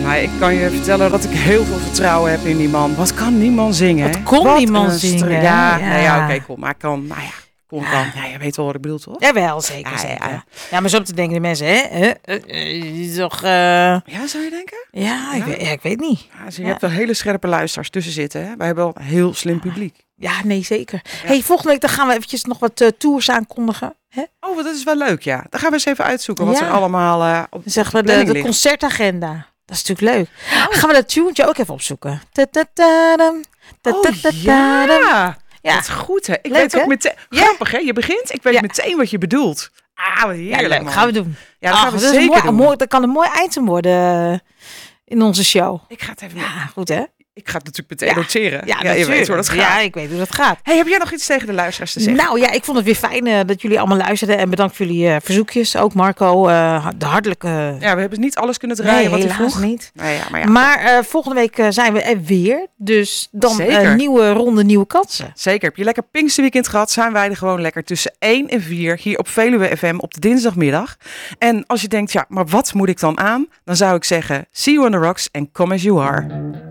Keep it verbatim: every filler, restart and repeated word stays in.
Nou, ik kan je vertellen dat ik heel veel vertrouwen heb in die man. Wat kan die man zingen? Wat kon Wat die man een zingen? str- Ja, Ja. nou ja, oké, okay, kom. Maar kan, nou ja, kon Ja. kan. Ja, je weet wel wat ik bedoel, toch? Jawel, zeker. Ja, zeker. ja, Ja, ja. maar zo op te denken de mensen, hè? hè? Uh, uh, toch, uh... Ja, zou je denken? ja, ik Ja? weet, ja, ik weet niet. Ja, dus je Ja. hebt wel hele scherpe luisteraars tussen zitten. Hè? Wij hebben wel een heel slim publiek. Ja, nee, zeker. Hey, volgende week dan gaan we eventjes nog wat uh, tours aankondigen. Hè? Oh, wat dat is wel leuk, ja. Dan gaan we eens even uitzoeken wat Ja. er allemaal uh, op Dan de zeggen we de, planning de ligt. concertagenda. Dat is natuurlijk leuk. Oh. Gaan we dat tuentje ook even opzoeken. Ta-ta-ta-dam, Oh, ta-ta-ta-ta-dam. ja. Ja. Wat goed, hè? Ik Leuk, weet ook hè? meteen... Ja. Grappig, hè? Je begint, ik weet Ja. meteen wat je bedoelt. Ah, wat Ja, heerlijk, leuk. man. Gaan we doen. Ja, dat Ach, gaan we dat is zeker mooi, doen. mooi, dat kan een mooi item worden uh, in onze show. Ik ga het even... Ja, goed hè? Ik ga het natuurlijk meteen Ja. noteren. Ja, Ja, je weet natuurlijk. hoe dat gaat. Ja, ik weet hoe dat gaat. Hey, heb jij nog iets tegen de luisteraars te zeggen? Nou ja, ik vond het weer fijn uh, dat jullie allemaal luisterden. En bedankt voor jullie uh, verzoekjes. Ook Marco, uh, de hartelijke... Ja, we hebben niet alles kunnen draaien nee, wat hij helaas vroeg. niet. Nee, ja, maar ja. Maar uh, volgende week uh, zijn we er weer. Dus dan Zeker. een uh, nieuwe ronde, nieuwe kansen. Zeker. Heb je lekker Pinksterweekend gehad? Zijn wij er gewoon lekker tussen één en vier hier op Veluwe F M op de dinsdagmiddag. En als je denkt, ja, maar wat moet ik dan aan? Dan zou ik zeggen, see you on the rocks and come as you are.